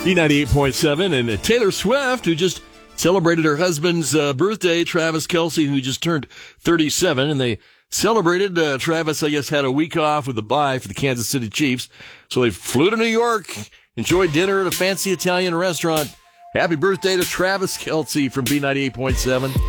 B98.7, and Taylor Swift, who just celebrated her husband's birthday, Travis Kelce, who just turned 37, and they celebrated. Travis, I guess, had a week off with a bye for the Kansas City Chiefs, so they flew to New York, enjoyed dinner at a fancy Italian restaurant. Happy birthday to Travis Kelce from B98.7.